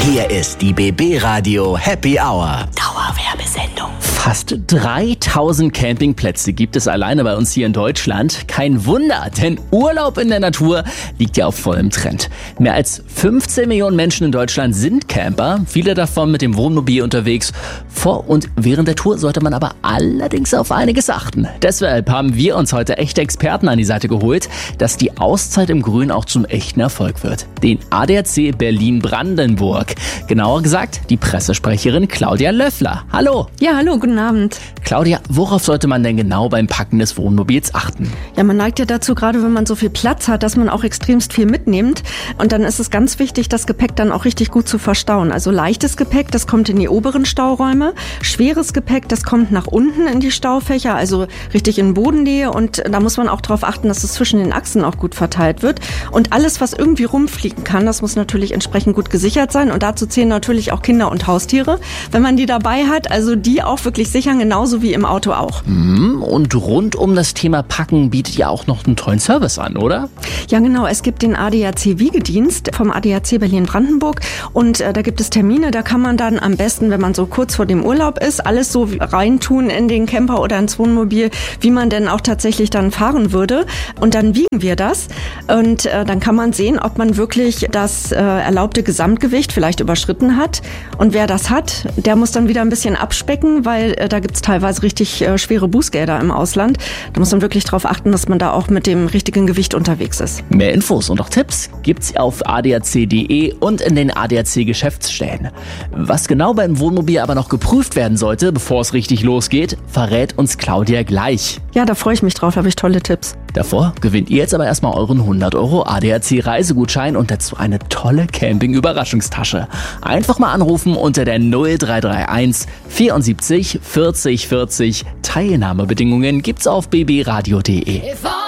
Hier ist die BB Radio Happy Hour. Dauerwerbesendung. Fast 3000 Campingplätze gibt es alleine bei uns hier in Deutschland. Kein Wunder, denn Urlaub in der Natur liegt ja auf vollem Trend. Mehr als 15 Millionen Menschen in Deutschland sind Camper, viele davon mit dem Wohnmobil unterwegs. Vor und während der Tour sollte man aber allerdings auf einiges achten. Deshalb haben wir uns heute echte Experten an die Seite geholt, dass die Auszeit im Grün auch zum echten Erfolg wird. Den ADAC Berlin-Brandenburg. Genauer gesagt, die Pressesprecherin Claudia Löffler. Hallo. Ja, hallo, guten Abend. Claudia, worauf sollte man denn genau beim Packen des Wohnmobils achten? Ja, man neigt ja dazu, gerade wenn man so viel Platz hat, dass man auch extremst viel mitnimmt. Und dann ist es ganz wichtig, das Gepäck dann auch richtig gut zu verstauen. Also leichtes Gepäck, das kommt in die oberen Stauräume. Schweres Gepäck, das kommt nach unten in die Staufächer, also richtig in Bodennähe. Und da muss man auch darauf achten, dass es zwischen den Achsen auch gut verteilt wird. Und alles, was irgendwie rumfliegen kann, das muss natürlich entsprechend gut gesichert sein. Und dazu zählen natürlich auch Kinder und Haustiere, wenn man die dabei hat. Also die auch wirklich sichern, genauso wie im Auto auch. Und rund um das Thema Packen bietet ihr auch noch einen tollen Service an, oder? Ja, genau. Es gibt den ADAC-Wiegedienst vom ADAC Berlin-Brandenburg. Und da gibt es Termine, da kann man dann am besten, wenn man so kurz vor dem Urlaub ist, alles so reintun in den Camper oder ins Wohnmobil, wie man denn auch tatsächlich dann fahren würde. Und dann wiegen wir das. Und dann kann man sehen, ob man wirklich das erlaubte Gesamtgewicht vielleicht überschritten hat. Und wer das hat, der muss dann wieder ein bisschen abspecken, weil da gibt's teilweise richtig schwere Bußgelder im Ausland. Da muss man wirklich darauf achten, dass man da auch mit dem richtigen Gewicht unterwegs ist. Mehr Infos und auch Tipps gibt's auf adac.de und in den ADAC-Geschäftsstellen. Was genau beim Wohnmobil aber noch geprüft werden sollte, bevor es richtig losgeht, verrät uns Claudia gleich. Ja, da freue ich mich drauf, habe ich tolle Tipps. Davor gewinnt ihr jetzt aber erstmal euren 100 € ADAC-Reisegutschein und dazu eine tolle Camping-Überraschungstasche. Einfach mal anrufen unter der 0331 74 40 40. Teilnahmebedingungen gibt's auf bbradio.de.